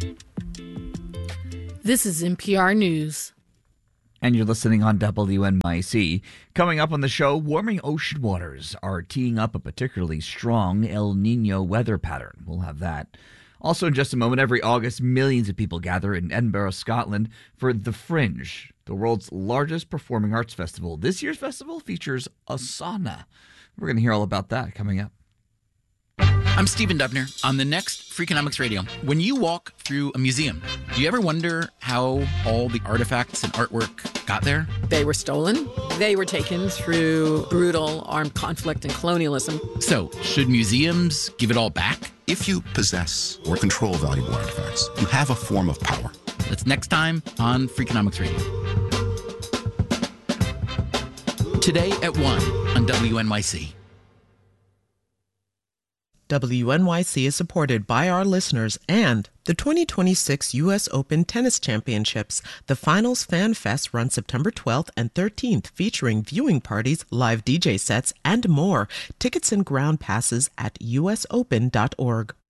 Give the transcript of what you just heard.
This is NPR News. And you're listening on WNYC. Coming up on the show, warming ocean waters are teeing up a particularly strong El Nino weather pattern. We'll have that. Also, in just a moment, every August, millions of people gather in Edinburgh, Scotland for The Fringe, the world's largest performing arts festival. This year's festival features a sauna. We're going to hear all about that coming up. I'm Stephen Dubner on the next Freakonomics Radio. When you walk through a museum, do you ever wonder how all the artifacts and artwork got there? They were stolen. They were taken through brutal armed conflict and colonialism. So, should museums give it all back? If you possess or control valuable artifacts, you have a form of power. That's next time on Freakonomics Radio. Today at 1 on WNYC. WNYC is supported by our listeners and the 2026 U.S. Open Tennis Championships. The Finals Fan Fest runs September 12th and 13th, featuring viewing parties, live DJ sets, and more. Tickets and ground passes at usopen.org.